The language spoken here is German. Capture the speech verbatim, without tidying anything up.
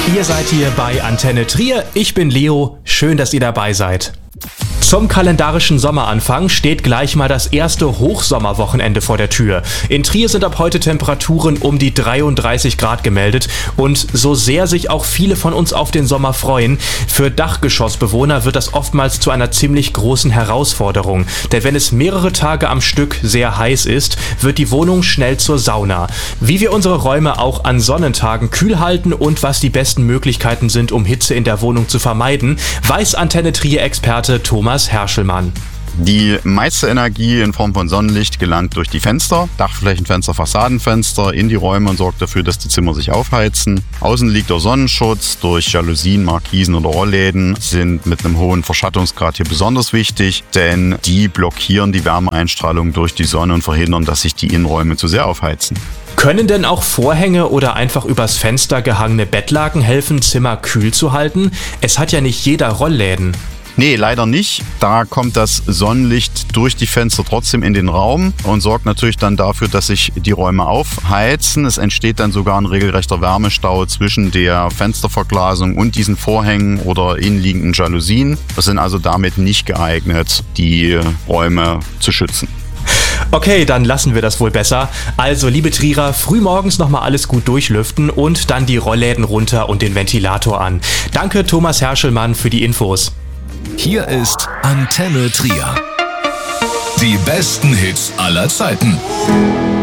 Ihr seid hier bei Antenne Trier. Ich bin Leo. Schön, dass ihr dabei seid. Zum kalendarischen Sommeranfang steht gleich mal das erste Hochsommerwochenende vor der Tür. In Trier sind ab heute Temperaturen um die dreiunddreißig Grad gemeldet und so sehr sich auch viele von uns auf den Sommer freuen, für Dachgeschossbewohner wird das oftmals zu einer ziemlich großen Herausforderung. Denn wenn es mehrere Tage am Stück sehr heiß ist, wird die Wohnung schnell zur Sauna. Wie wir unsere Räume auch an Sonnentagen kühl halten und was die besten Möglichkeiten sind, um Hitze in der Wohnung zu vermeiden, weiß Antenne Trier-Experte Thomas Herschelmann. Die meiste Energie in Form von Sonnenlicht gelangt durch die Fenster, Dachflächenfenster, Fassadenfenster in die Räume und sorgt dafür, dass die Zimmer sich aufheizen. Außen liegt der Sonnenschutz durch Jalousien, Markisen oder Rollläden sind mit einem hohen Verschattungsgrad hier besonders wichtig, denn die blockieren die Wärmeeinstrahlung durch die Sonne und verhindern, dass sich die Innenräume zu sehr aufheizen. Können denn auch Vorhänge oder einfach übers Fenster gehangene Bettlaken helfen, Zimmer kühl zu halten? Es hat ja nicht jeder Rollläden. Nee, leider nicht. Da kommt das Sonnenlicht durch die Fenster trotzdem in den Raum und sorgt natürlich dann dafür, dass sich die Räume aufheizen. Es entsteht dann sogar ein regelrechter Wärmestau zwischen der Fensterverglasung und diesen Vorhängen oder innenliegenden Jalousien. Das sind also damit nicht geeignet, die Räume zu schützen. Okay, dann lassen wir das wohl besser. Also, liebe Trierer, frühmorgens nochmal alles gut durchlüften und dann die Rollläden runter und den Ventilator an. Danke, Thomas Herschelmann, für die Infos. Hier ist Antenne Trier. Die besten Hits aller Zeiten.